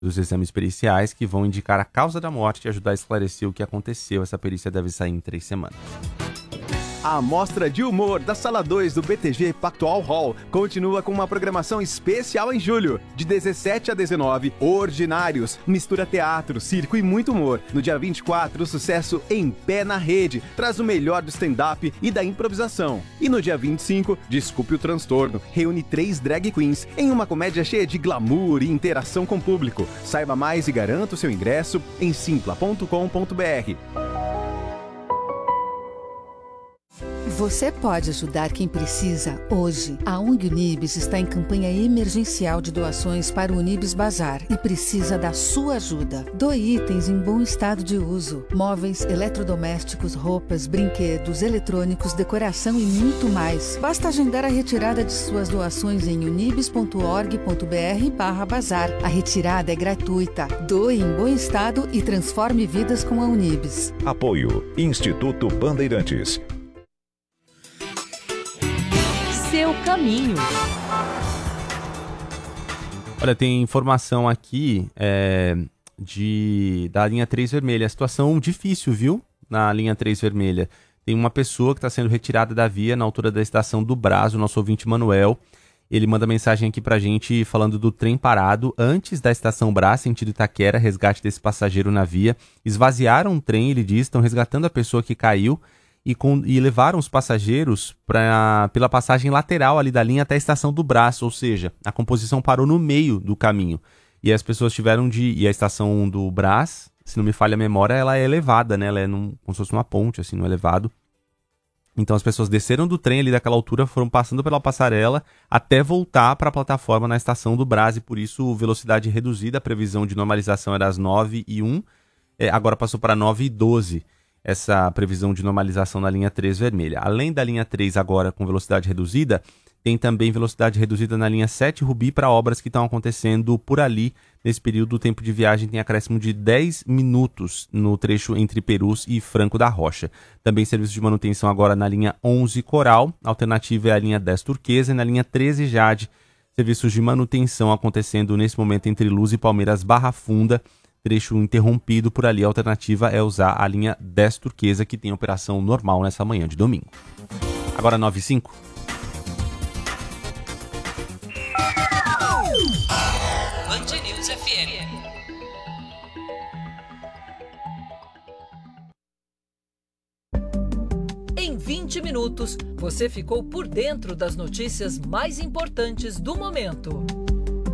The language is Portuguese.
dos exames periciais que vão indicar a causa da morte e ajudar a esclarecer o que aconteceu. Essa perícia deve sair em 3 semanas. A Mostra de Humor da Sala 2 do BTG Pactual Hall continua com uma programação especial em julho. De 17 a 19, Ordinários, mistura teatro, circo e muito humor. No dia 24, o sucesso Em Pé na Rede traz o melhor do stand-up e da improvisação. E no dia 25, Desculpe o Transtorno, reúne 3 drag queens em uma comédia cheia de glamour e interação com o público. Saiba mais e garanta o seu ingresso em simpla.com.br. Você pode ajudar quem precisa hoje. A ONG Unibis está em campanha emergencial de doações para o Unibis Bazar e precisa da sua ajuda. Doe itens em bom estado de uso: móveis, eletrodomésticos, roupas, brinquedos, eletrônicos, decoração e muito mais. Basta agendar a retirada de suas doações em unibis.org.br/bazar. A retirada é gratuita. Doe em bom estado e transforme vidas com a Unibis. Apoio Instituto Bandeirantes. Seu caminho. Olha, tem informação aqui da linha 3 vermelha. A situação difícil, viu? Na linha 3 vermelha. Tem uma pessoa que está sendo retirada da via na altura da estação do Brás, o nosso ouvinte Manuel. Ele manda mensagem aqui pra gente falando do trem parado antes da estação Brás, sentido Itaquera, resgate desse passageiro na via. Esvaziaram o trem, ele diz, estão resgatando a pessoa que caiu. E levaram os passageiros pela passagem lateral ali da linha até a estação do Brás, ou seja, a composição parou no meio do caminho. E as pessoas tiveram e a estação do Brás, se não me falha a memória, ela é elevada, né? Ela é como se fosse uma ponte, assim, no elevado. Então as pessoas desceram do trem ali daquela altura, foram passando pela passarela até voltar para a plataforma na estação do Brás, e por isso velocidade reduzida. A previsão de normalização era às 9h01, agora passou para 9h12. Essa previsão de normalização na linha 3 vermelha. Além da linha 3 agora com velocidade reduzida, tem também velocidade reduzida na linha 7 Rubi para obras que estão acontecendo por ali. Nesse período, o tempo de viagem tem acréscimo de 10 minutos no trecho entre Perus e Franco da Rocha. Também serviço de manutenção agora na linha 11 Coral, a alternativa é a linha 10 Turquesa, e na linha 13 Jade, serviços de manutenção acontecendo nesse momento entre Luz e Palmeiras Barra Funda. Trecho interrompido por ali, a alternativa é usar a linha 10 Turquesa, que tem operação normal nessa manhã de domingo. Agora 9h05. Band News FM. Em 20 minutos, você ficou por dentro das notícias mais importantes do momento.